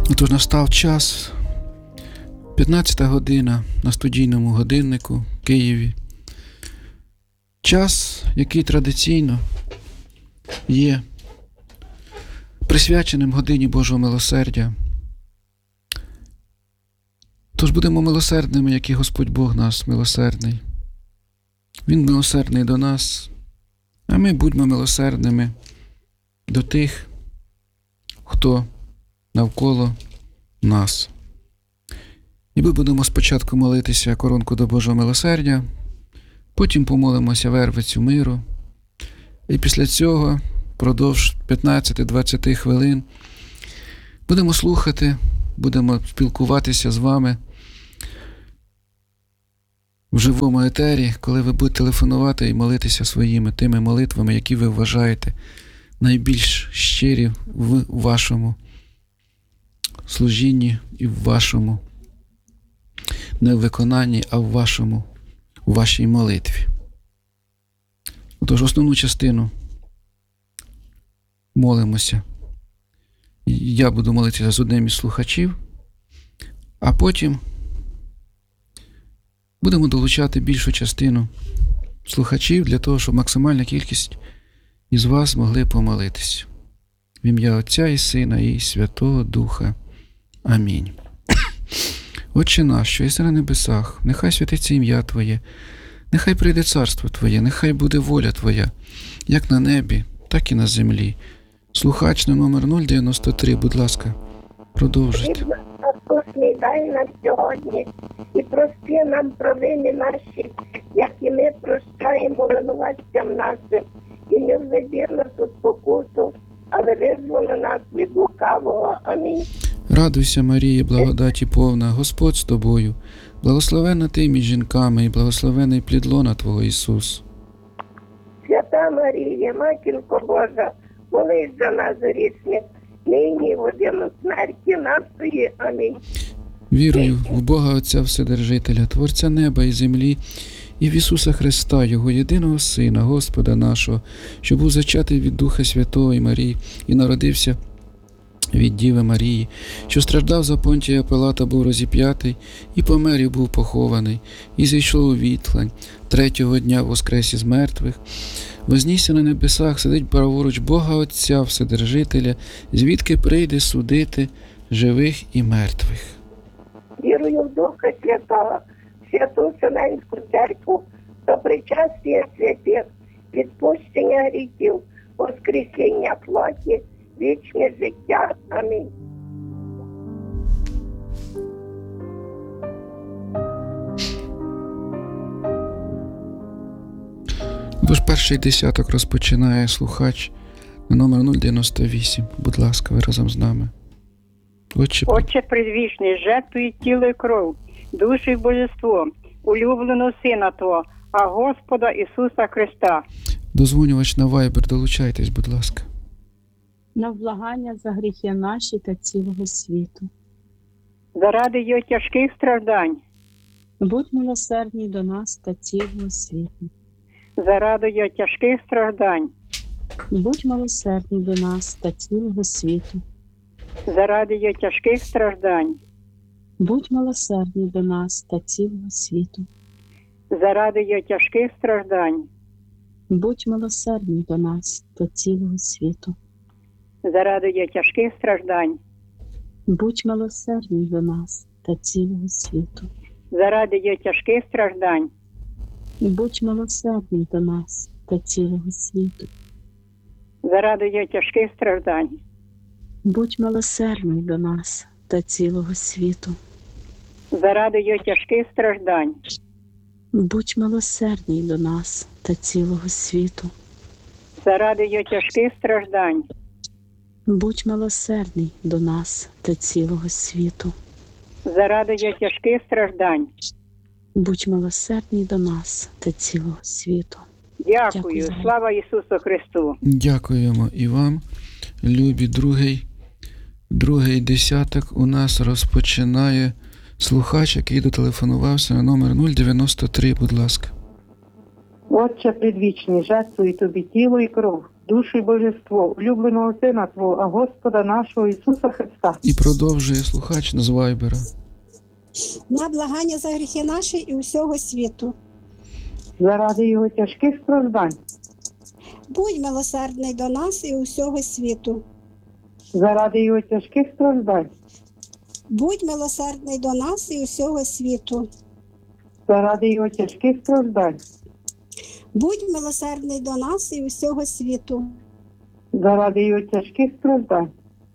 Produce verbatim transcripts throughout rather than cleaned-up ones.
Отож настав час, п'ятнадцята година на студійному годиннику в Києві. Час, який традиційно є присвяченим годині Божого милосердя. Тож будемо милосердними, як і Господь Бог наш милосердний. Він милосердний до нас, а ми будьмо милосердними до тих, хто навколо нас. І ми будемо спочатку молитися коронку до Божого милосердя, потім помолимося вервицю миру, і після цього впродовж п'ятнадцять-двадцять хвилин будемо слухати, будемо спілкуватися з вами в живому етері, коли ви будете телефонувати і молитися своїми тими молитвами, які ви вважаєте найбільш щирі в вашому служінні і в вашому не в виконанні, а в вашому, у вашій молитві. Отож, основну частину молимося. Я буду молитися з одним із слухачів, а потім будемо долучати більшу частину слухачів для того, щоб максимальна кількість із вас могли помолитися. В ім'я Отця і Сина і Святого Духа. Амінь. Отче наш, що єси на небесах, нехай святиться ім'я Твоє, нехай прийде царство Твоє, нехай буде воля Твоя, як на небі, так і на землі. Слухач на номер нуль дев'яносто три, будь ласка, продовжуйте. Насущний дай нам сьогодні і прости нам провини наші, як і ми прощаємо винуватцям нашим, і не введи нас у спокусу, але визволи нас від лукавого. Амінь. Радуйся, Марія, благодаті повна, Господь з тобою, благословенна ти між жінками, і благословений плід лона Твого Ісус. Свята Марія, Матінко Божа, молись за нас грішних, нині і в годину смерті нашої. Амінь. Вірую в Бога Отця Вседержителя, Творця неба і землі, і в Ісуса Христа, Його єдиного Сина, Господа нашого, що був зачатий від Духа Святого і Марії, і народився від Діви Марії, що страждав за Понтія Пилата, був розіп'ятий, і помер, і був похований, і зійшов у відлань, третього дня воскрес із мертвих, вознісся на небесах, сидить праворуч Бога Отця Вседержителя, звідки прийде судити живих і мертвих. Вірую в Духа Святого, Святу Вселенську Церкву, до причастя святих, відпущення гріхів, воскресіння плоті, вічне життя. Амінь. Тож перший десяток розпочинає слухач на номер нуль дев'яносто вісім. Будь ласка, ви разом з нами. Отче, Отче предвічний, жертвує тіло і кров, душу і божество, улюбленого Сина Твого, а Господа Ісуса Христа. дозвонювач на Viber, долучайтесь, будь ласка. На влагання за гріхи наші та цілого світу. Заради його тяжких страждань, Будь милосердний до нас та цілого світу. заради його тяжких страждань, Будь милосердний до нас та цілого світу. заради його тяжких страждань, Будь милосердний до нас та цілого світу. заради його тяжких страждань, Будь милосердний до нас та цілого світу. заради його тяжких страждань, Будь милосердний до нас та цілого світу. заради його тяжких страждань, Будь милосердний до нас та цілого світу. заради його тяжких страждань, Будь милосердний до нас та цілого світу. заради його тяжких страждань, Будь милосердний до нас та цілого світу. заради його тяжких страждань, Будь милосердний до нас та цілого світу. заради його тяжких страждань. Будь милосердний до нас та цілого світу. Дякую. Дякую. Слава Ісусу Христу. Дякуємо і вам, любі. Другий, другий десяток у нас розпочинає слухач, який дотелефонувався на номер нуль дев'яносто три, будь ласка. Отче предвічний, жертвую тобі тіло і кров, душу й божество, улюбленого Сина Твого, а Господа нашого Ісуса Христа. І продовжує слухач з Вайбера. На благання за гріхи наші і усього світу. Заради Його тяжких страждань, Будь милосердний до нас і усього світу. заради Його тяжких страждань, Будь милосердний до нас і усього світу. заради Його тяжких страждань, Будь милосердний до нас і усього світу. заради Його тяжких страждань,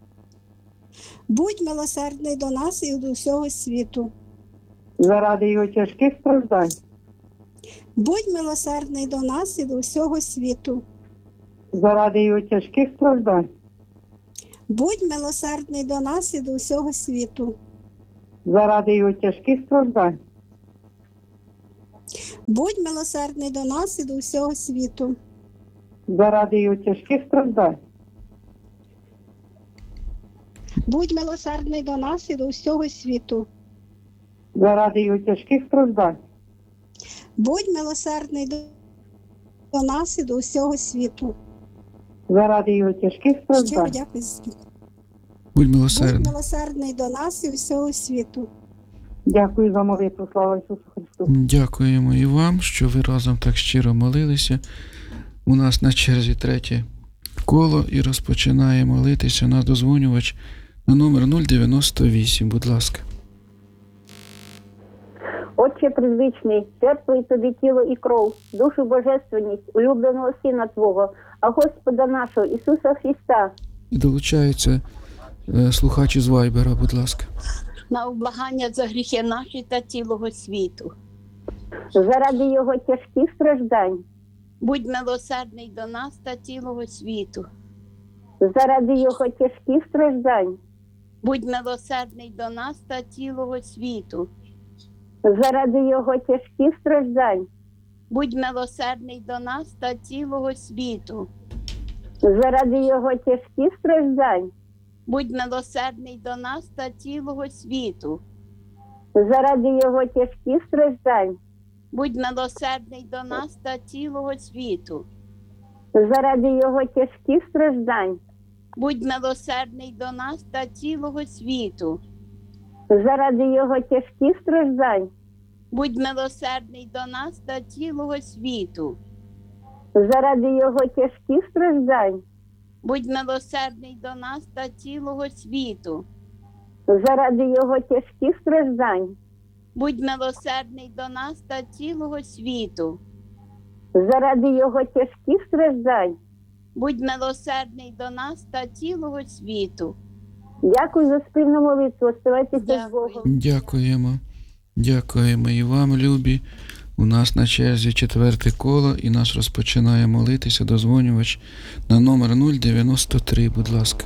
Будь милосердний до нас і усього світу. заради Його тяжких страждань, Будь милосердний до нас і до усього світу. заради Його тяжких страждань, Будь милосердний до нас і до усього світу. заради Його тяжких страждань, Будь милосердний до нас і до усього світу. заради Його тяжких страждань, Будь милосердний до нас і до усього світу. заради Його тяжких страждань, Будь милосердний до до нас і до усього світу. заради Його тяжких Щиро страждань. дякую за спів. Будь Будь милосердний. милосердний до нас і всього світу. Дякую за молитву, слава Ісусу Христу. Дякуємо і вам, що ви разом так щиро молилися. У нас на черзі третє коло і розпочинає молитися наш дозвонювач на номер нуль дев'яносто вісім. Будь ласка. Отче предвічний, жертвуй тобі тіло і кров, душу божественність, улюбленого Сина Твого, а Господа нашого Ісуса Христа, І долучається е, слухач із Вайбера, будь ласка. На облагання за гріхи наші та цілого світу. заради Його тяжких страждань, Будь милосердний до нас та цілого світу. заради Його тяжких страждань, Будь милосердний до нас та цілого світу. заради Його тяжких страждань, Будь милосердний до нас та цілого світу. заради Його тяжких страждань, Будь милосердний до нас та цілого світу. заради Його тяжких страждань, Будь милосердний до нас та цілого світу. заради Його тяжких страждань, Будь милосердний до нас та цілого світу. заради Його тяжких страждань, Будь милосердний до нас та цілого світу. заради Його тяжких страждань, Будь милосердний до нас та цілого світу. заради Його тяжких страждань, Будь милосердний до нас та цілого світу. заради Його тяжких страждань. Будь милосердний до нас та цілого світу. Дякую за спільну молитву. Оставайтеся з Дякую. Богом. Дякуємо. Дякуємо і вам, любі. У нас на черзі четверте коло, і нас розпочинає молитися дозвонювач на номер нуль дев'яносто три, будь ласка.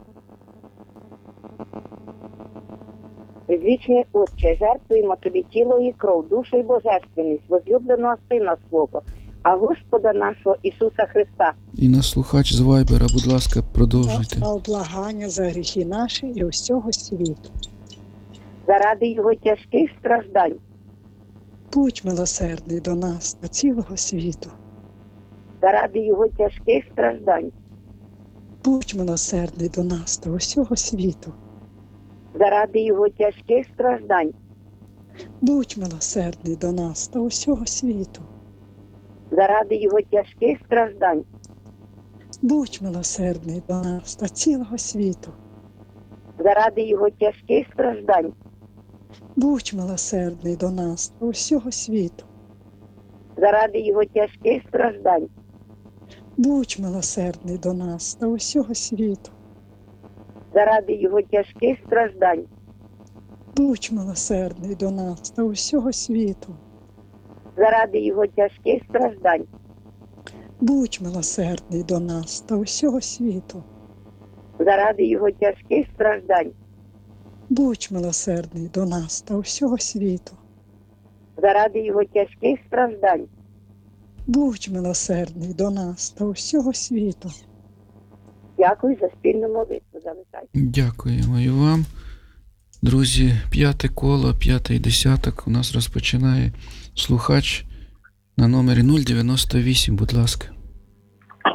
Предвічний Отче, жертвуємо тобі тіло і кров, душу і божественність, возлюбленого Сина Свого, а Господа нашого Ісуса Христа. І наш слухач з Вайбера, будь ласка, продовжуйте. На облагання за гріхи наші і усього світу. Заради Його тяжких страждань, Будь милосердний до нас та цілого світу. заради Його тяжких страждань, Будь милосердний до нас та усього світу. заради Його тяжких страждань, Будь милосердний до нас та усього світу. заради Його тяжких страждань, Будь милосердний до нас та цілого світу. заради Його тяжких страждань, Будь милосердний до нас та усього світу. заради Його тяжких страждань, Будь милосердний до нас та усього світу. заради Його тяжких страждань, Будь милосердний до нас та усього світу. заради Його тяжких страждань, Будь милосердний до нас та усього світу. заради Його тяжких страждань, Будь милосердний до нас та усього світу. заради Його тяжких страждань, Будь милосердний до нас та усього світу. Дякую за спільну молитву. Залишайте. Дякуємо і вам. Друзі, п'яте коло, п'ятий десяток у нас розпочинає слухач на номері нуль дев'яносто вісім, будь ласка.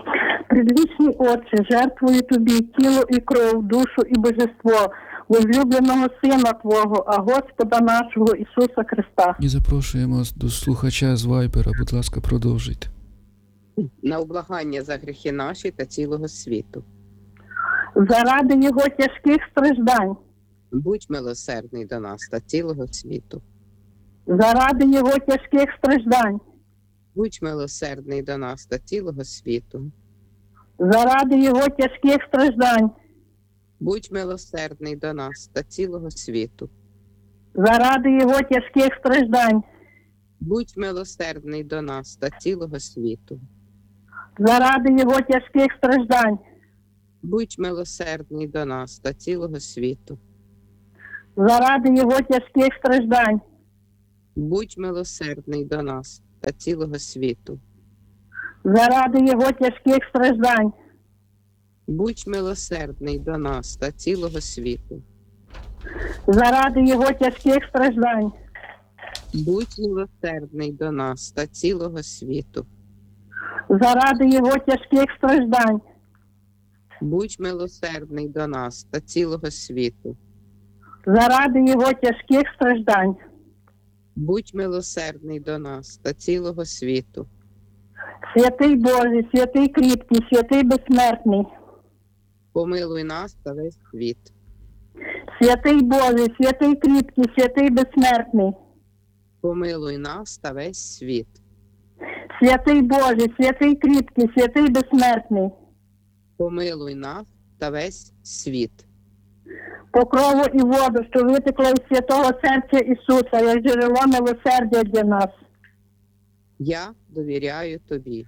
Предвічний Отче, жертвую Тобі тіло і кров, душу і божество, возлюбленого Сина Твого, а Господа нашого Ісуса Христа. І запрошуємо до слухача з Вайбера, будь ласка, продовжуйте. На облагання за гріхи наші та цілого світу. Заради Його тяжких страждань, Будь милосердний до нас та цілого світу. заради Його тяжких страждань, Будь милосердний до нас та цілого світу. заради Його тяжких страждань, Будь милосердний до нас та цілого світу. заради Його тяжких страждань, Будь милосердний до нас та цілого світу. заради Його тяжких страждань, Будь милосердний до нас та цілого світу. заради Його тяжких страждань, Будь милосердний до нас та цілого світу. заради Його тяжких страждань, Будь милосердний до нас та цілого світу. заради Його тяжких страждань, Будь милосердний до нас та цілого світу. заради Його тяжких страждань, Будь милосердний до нас та цілого світу. заради Його тяжких страждань, Будь милосердний до нас та цілого світу. святий Божий, святий кріпкий, святий безсмертний, Помилуй нас та весь світ. святий Божий, святий кріпкий, святий безсмертний, Помилуй нас та весь світ. святий Божий, святий кріпкий, святий безсмертний, Помилуй нас та весь світ. покрову і воду, що витекла із святого серця Ісуса, як джерело милосердя для нас. Я довіряю тобі.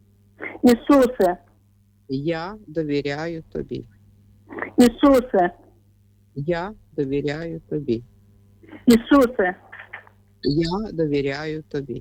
Ісусе, Я довіряю тобі. Ісусе, Я довіряю тобі. Ісусе, Я довіряю тобі.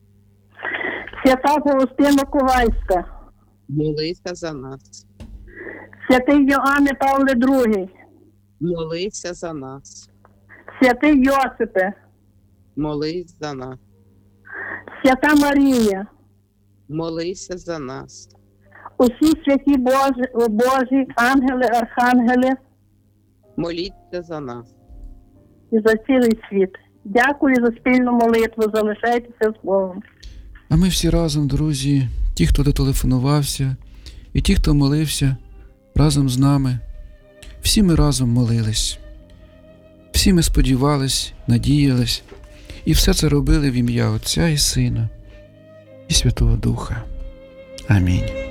свята Фаустина Ковальська, Молися за нас. святий Йоанне Павле Другий, Молися за нас. святий Йосипе, Молись за нас. свята Марія, Молися за нас. усі святі Божі, Божі, ангели, архангели Моліться за нас. і за цілий світ. Дякую за спільну молитву, залишайтеся з Богом. А ми всі разом, друзі, ті, хто дотелефонувався, і ті, хто молився разом з нами, всі ми разом молились. Всі ми сподівались, надіялись, і все це робили в ім'я Отця і Сина, і Святого Духа. Амінь.